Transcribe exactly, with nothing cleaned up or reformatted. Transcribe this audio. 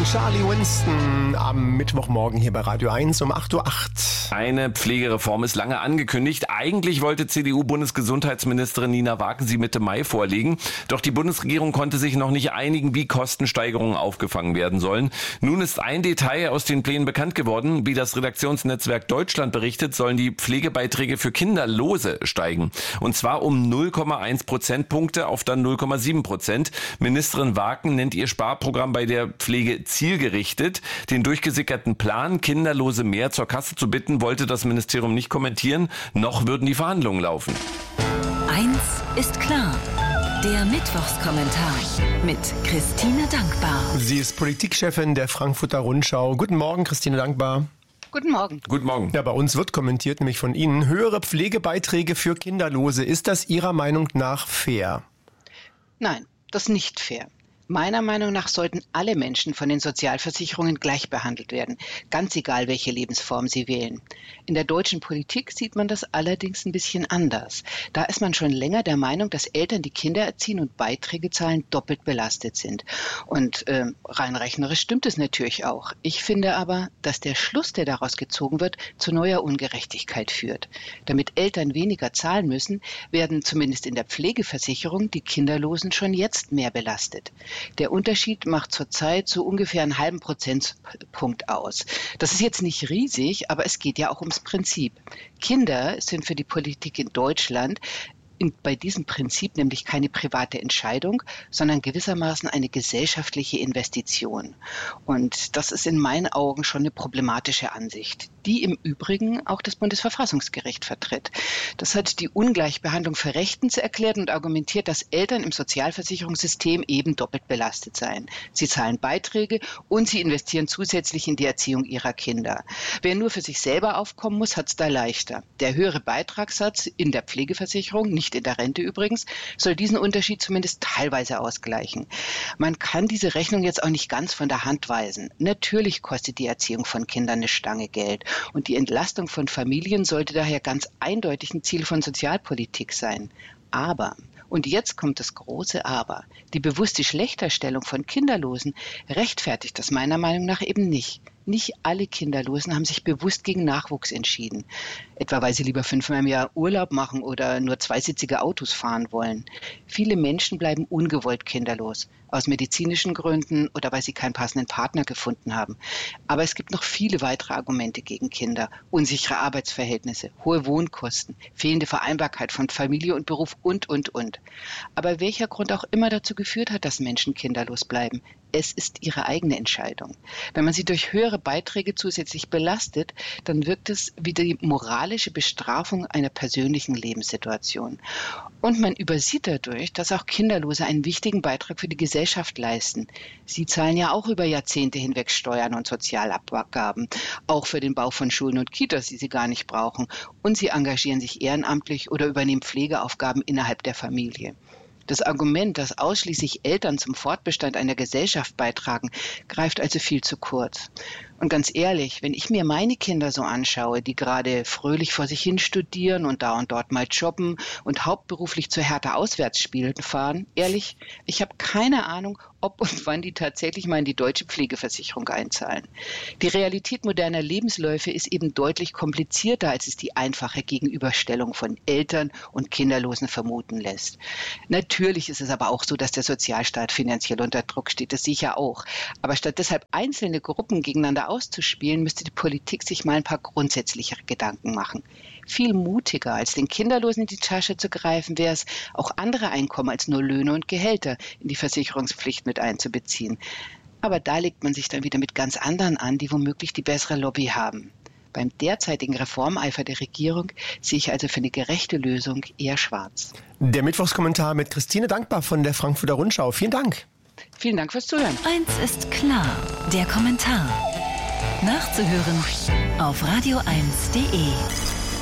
Charlie Winston am Mittwochmorgen hier bei Radio eins um acht Uhr acht. Eine Pflegereform ist lange angekündigt. Eigentlich wollte C D U-Bundesgesundheitsministerin Nina Wagen sie Mitte Mai vorlegen. Doch die Bundesregierung konnte sich noch nicht einigen, wie Kostensteigerungen aufgefangen werden sollen. Nun ist ein Detail aus den Plänen bekannt geworden. Wie das Redaktionsnetzwerk Deutschland berichtet, sollen die Pflegebeiträge für Kinderlose steigen. Und zwar um null Komma eins Prozentpunkte auf dann null Komma sieben Prozent. Ministerin Wagen nennt ihr Sparprogramm bei der Pflege zielgerichtet. Den durchgesickerten Plan, Kinderlose mehr zur Kasse zu bitten, wollte das Ministerium nicht kommentieren. Noch würden die Verhandlungen laufen. Eins ist klar. Der Mittwochskommentar mit Christine Dankbar. Sie ist Politikchefin der Frankfurter Rundschau. Guten Morgen, Christine Dankbar. Guten Morgen. Guten Morgen. Ja, bei uns wird kommentiert, nämlich von Ihnen, höhere Pflegebeiträge für Kinderlose. Ist das Ihrer Meinung nach fair? Nein, das ist nicht fair. Meiner Meinung nach sollten alle Menschen von den Sozialversicherungen gleich behandelt werden, ganz egal, welche Lebensform sie wählen. In der deutschen Politik sieht man das allerdings ein bisschen anders. Da ist man schon länger der Meinung, dass Eltern, die Kinder erziehen und Beiträge zahlen, doppelt belastet sind. Und äh, rein rechnerisch stimmt es natürlich auch. Ich finde aber, dass der Schluss, der daraus gezogen wird, zu neuer Ungerechtigkeit führt. Damit Eltern weniger zahlen müssen, werden zumindest in der Pflegeversicherung die Kinderlosen schon jetzt mehr belastet. Der Unterschied macht zurzeit so ungefähr einen halben Prozentpunkt aus. Das ist jetzt nicht riesig, aber es geht ja auch ums Prinzip. Kinder sind für die Politik in Deutschland in, bei diesem Prinzip nämlich keine private Entscheidung, sondern gewissermaßen eine gesellschaftliche Investition. Und das ist in meinen Augen schon eine problematische Ansicht, die im Übrigen auch das Bundesverfassungsgericht vertritt. Das hat die Ungleichbehandlung für rechtens erklärt und argumentiert, dass Eltern im Sozialversicherungssystem eben doppelt belastet seien. Sie zahlen Beiträge und sie investieren zusätzlich in die Erziehung ihrer Kinder. Wer nur für sich selber aufkommen muss, hat es da leichter. Der höhere Beitragssatz in der Pflegeversicherung, nicht in der Rente übrigens, soll diesen Unterschied zumindest teilweise ausgleichen. Man kann diese Rechnung jetzt auch nicht ganz von der Hand weisen. Natürlich kostet die Erziehung von Kindern eine Stange Geld und die Entlastung von Familien sollte daher ganz eindeutig ein Ziel von Sozialpolitik sein. Aber, und jetzt kommt das große Aber, die bewusste Schlechterstellung von Kinderlosen rechtfertigt das meiner Meinung nach eben nicht. Nicht alle Kinderlosen haben sich bewusst gegen Nachwuchs entschieden, etwa weil sie lieber fünfmal im Jahr Urlaub machen oder nur zweisitzige Autos fahren wollen. Viele Menschen bleiben ungewollt kinderlos, aus medizinischen Gründen oder weil sie keinen passenden Partner gefunden haben. Aber es gibt noch viele weitere Argumente gegen Kinder: unsichere Arbeitsverhältnisse, hohe Wohnkosten, fehlende Vereinbarkeit von Familie und Beruf und, und, und. Aber welcher Grund auch immer dazu geführt hat, dass Menschen kinderlos bleiben, es ist ihre eigene Entscheidung. Wenn man sie durch höhere Beiträge zusätzlich belastet, dann wirkt es wie die moralische Bestrafung einer persönlichen Lebenssituation. Und man übersieht dadurch, dass auch Kinderlose einen wichtigen Beitrag für die Gesellschaft leisten. Sie zahlen ja auch über Jahrzehnte hinweg Steuern und Sozialabgaben, auch für den Bau von Schulen und Kitas, die sie gar nicht brauchen. Und sie engagieren sich ehrenamtlich oder übernehmen Pflegeaufgaben innerhalb der Familie. Das Argument, dass ausschließlich Eltern zum Fortbestand einer Gesellschaft beitragen, greift also viel zu kurz. Und ganz ehrlich, wenn ich mir meine Kinder so anschaue, die gerade fröhlich vor sich hin studieren und da und dort mal jobben und hauptberuflich zu Hertha Auswärtsspielen fahren, ehrlich, ich habe keine Ahnung, ob und wann die tatsächlich mal in die deutsche Pflegeversicherung einzahlen. Die Realität moderner Lebensläufe ist eben deutlich komplizierter, als es die einfache Gegenüberstellung von Eltern und Kinderlosen vermuten lässt. Natürlich ist es aber auch so, dass der Sozialstaat finanziell unter Druck steht, das sicher auch. Aber statt deshalb einzelne Gruppen gegeneinander auszuspielen, müsste die Politik sich mal ein paar grundsätzlichere Gedanken machen. Viel mutiger, als den Kinderlosen in die Tasche zu greifen, wäre es, auch andere Einkommen als nur Löhne und Gehälter in die Versicherungspflicht mit einzubeziehen. Aber da legt man sich dann wieder mit ganz anderen an, die womöglich die bessere Lobby haben. Beim derzeitigen Reformeifer der Regierung sehe ich also für eine gerechte Lösung eher schwarz. Der Mittwochskommentar mit Christine Dankbar von der Frankfurter Rundschau. Vielen Dank. Vielen Dank fürs Zuhören. Eins ist klar, der Kommentar. Nachzuhören auf radio eins punkt de.